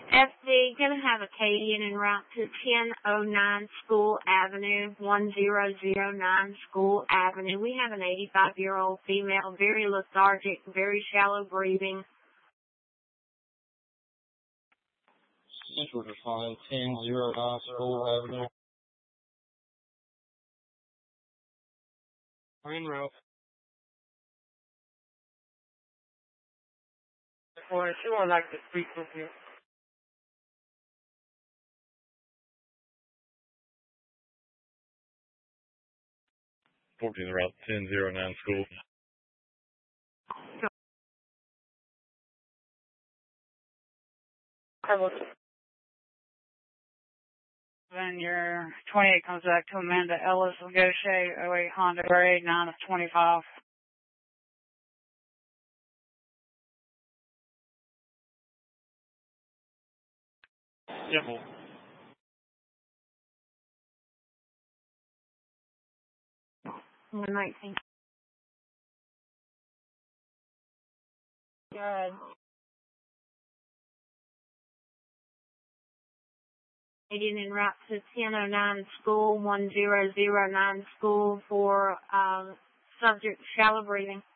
FD, going to have Acadian en route to 1009 School Avenue, 1009 School Avenue. We have an 85-year-old female, very lethargic, very shallow breathing. Central to find 1009 School Avenue. En route. 42, I'd like to speak with you. Route 1009 School. Then your 28 comes back to Amanda Ellis of Gaucher, 08 Honda Gray, 9 of 25. Yep. 119. Good. Acadian en route to 1009 School, 1009 School for subject shallow breathing.